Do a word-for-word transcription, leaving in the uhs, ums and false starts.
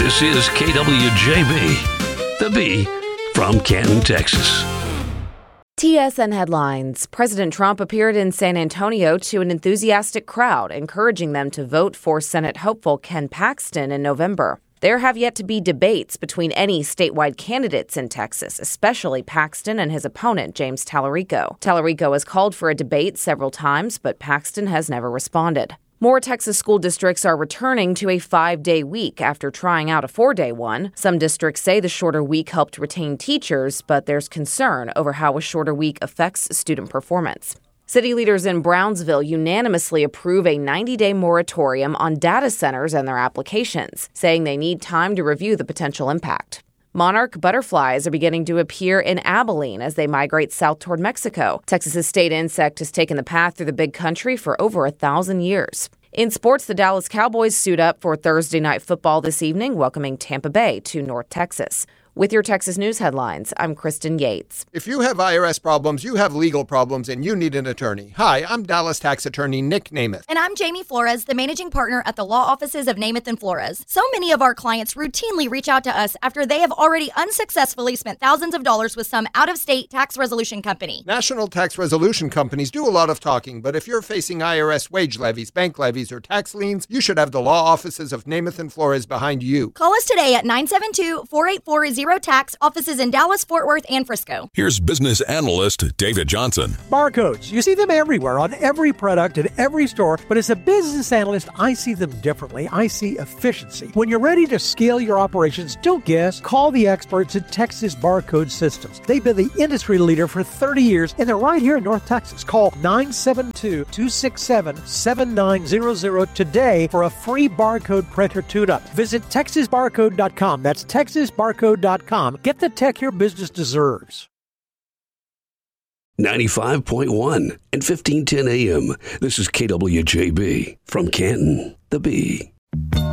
This is K W J B, the B from Canton, Texas. T S N headlines. President Trump appeared in San Antonio to an enthusiastic crowd, encouraging them to vote for Senate hopeful Ken Paxton in November. There have yet to be debates between any statewide candidates in Texas, especially Paxton and his opponent, James Tallarico. Tallarico has called for a debate several times, but Paxton has never responded. More Texas school districts are returning to a five-day week after trying out a four-day one. Some districts say the shorter week helped retain teachers, but there's concern over how a shorter week affects student performance. City leaders in Brownsville unanimously approve a ninety-day moratorium on data centers and their applications, saying they need time to review the potential impact. Monarch butterflies are beginning to appear in Abilene as they migrate south toward Mexico. Texas's state insect has taken the path through the big country for over a thousand years. In sports, the Dallas Cowboys suit up for Thursday night football this evening, welcoming Tampa Bay to North Texas. With your Texas News headlines, I'm Kristen Yates. If you have I R S problems, you have legal problems, and you need an attorney. Hi, I'm Dallas tax attorney Nick Namath. And I'm Jamie Flores, the managing partner at the law offices of Namath and Flores. So many of our clients routinely reach out to us after they have already unsuccessfully spent thousands of dollars with some out-of-state tax resolution company. National tax resolution companies do a lot of talking, but if you're facing I R S wage levies, bank levies, or tax liens, you should have the law offices of Namath and Flores behind you. Call us today at nine seven two, four eight four, zero tax, offices in Dallas, Fort Worth, and Frisco. Here's business analyst David Johnson. Barcodes. You see them everywhere on every product in every store, but as a business analyst, I see them differently. I see efficiency. When you're ready to scale your operations, don't guess. Call the experts at Texas Barcode Systems. They've been the industry leader for thirty years, and they're right here in North Texas. Call nine seven two, two six seven, seven nine zero zero today for a free barcode printer tune-up. Visit texas barcode dot com. That's texas barcode dot com. Get the tech your business deserves. ninety-five point one and fifteen ten a.m. This is K W J B from Canton, the B.